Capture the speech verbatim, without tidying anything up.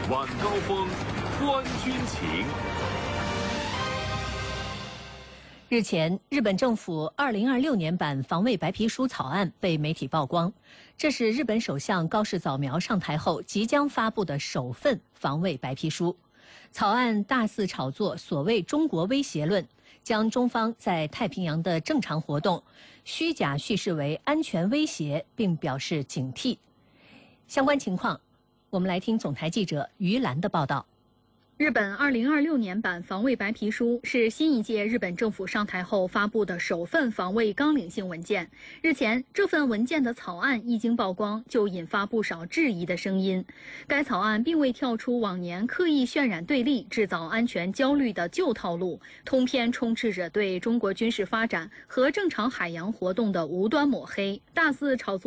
晚高峰，观军情。 日前，日本政府二零二六年版防卫白皮书草案被媒体曝光，这是日本首相高市早苗上台后即将发布的首份防卫白皮书。草案大肆炒作所谓中国威胁论，将中方在太平洋的正常活动虚假叙事为安全威胁，并表示警惕。相关情况，我们来听总台记者于兰的报道。 日本二零二六年版防卫白皮书是新一届日本政府上台后发布的首份防卫纲领性文件。日前，这份文件的草案一经曝光，就引发不少质疑的声音。该草案并未跳出往年刻意渲染对立、制造安全焦虑的旧套路，通篇充斥着对中国军事发展和正常海洋活动的无端抹黑，大肆炒作